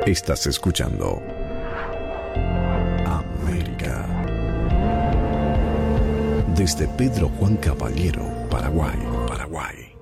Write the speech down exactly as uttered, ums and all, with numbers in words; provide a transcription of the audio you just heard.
Estás escuchando América. Desde Pedro Juan Caballero, Paraguay, Paraguay.